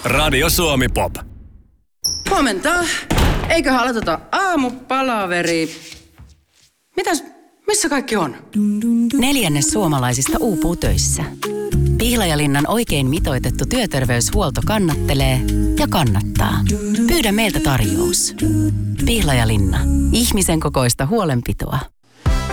Radio Suomi Pop. Huomenta. Eiköhän aloiteta aamupalaveri. Missä kaikki on? 4 suomalaisista uupuu töissä. Pihlajalinnan oikein mitoitettu työterveyshuolto kannattelee ja kannattaa. Pyydä meiltä tarjous. Pihlajalinna. Ihmisen kokoista huolenpitoa.